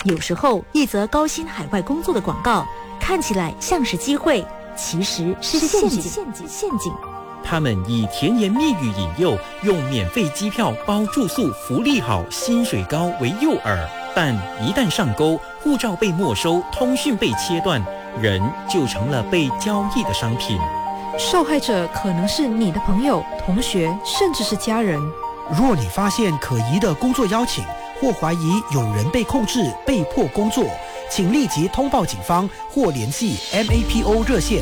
有时候，一则高薪海外工作的广告看起来像是机会，其实是陷阱。 他们以甜言蜜语引诱，用免费机票、包住宿、福利好、薪水高为诱饵，但一旦上钩，护照被没收，通讯被切断，人就成了被交易的商品。 受害者可能是你的朋友、同学，甚至是家人。 若你发现可疑的工作邀请，或怀疑有人被控制、被迫工作，请立即通报警方或联系 MAPO 热线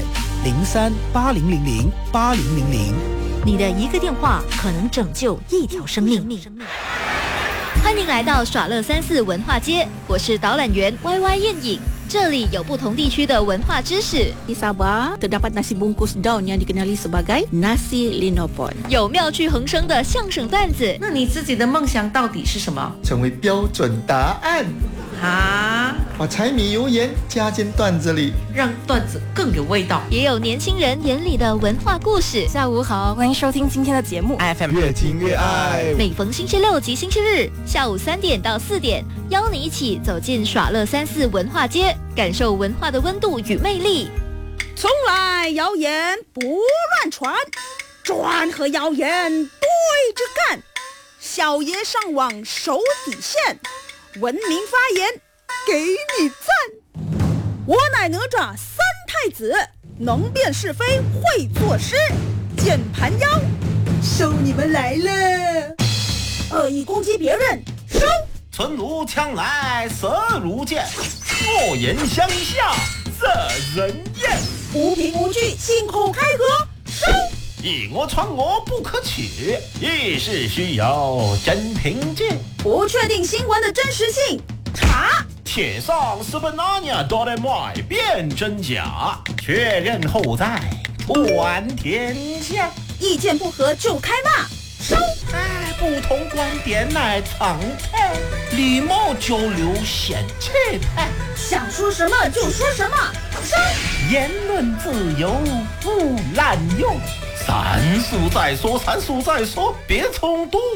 03-8000-8000。 你的一个电话可能拯救一条生命。欢迎来到耍乐34文化街，我是导览员 YY 燕影。这里有不同地区的文化知识。 Di Sabah terdapat nasi bungkus daun yang dikenali sebagai nasi linopon。 有妙趣横生的相声段子。 那你自己的梦想到底是什么？ 成为标准答案。把柴米油盐加进段子里， 让段子更有味道。 也有年轻人眼里的文化故事。 下午好，欢迎收听今天的节目 FM 越听越爱。 每逢星期六及星期日下午3点到4点，邀你一起走进耍乐34文化街，感受文化的温度与魅力。 从来谣言不乱传，传和谣言对着干。小爷上网守底线，文明发言给你赞。我乃哪吒三太子，能辨是非会作诗。键盘妖，收你们来了！恶意攻击别人，收！ 唇如枪来舌如剑，恶言相向惹人厌。 无凭无据信口开河，收！ 以讹传讹不可取，议事需有真凭据。 不确定新闻的真实性，查。 铁上是本拿尼都得买辨真假，确认后再传天下。 意见不合就开骂，收！ 不同观点乃常态，礼貌交流显气派。 想说什么就说什么，收！ 言论自由不滥用，三思再说，别冲动。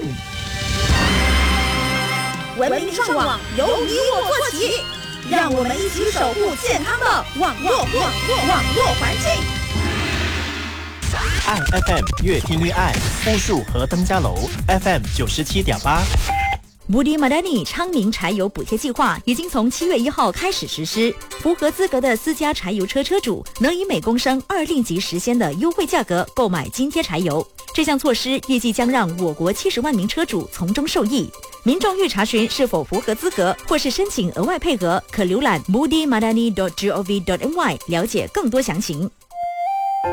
文明上网由你我做起，让我们一起守护健康的网络环境。 爱 FM 越听越爱，枫树和登嘉楼 FM 97.8。 Budi Madani 昌明柴油补贴计划已经从7月1号开始实施，符合资格的私家柴油车车主能以每公升2令吉时鲜的优惠价格购买津贴柴油。这项措施预计将让我国70万名车主从中受益。民众欲查询是否符合资格，或是申请额外配额，可浏览 budimadani.gov.my 了解更多详情。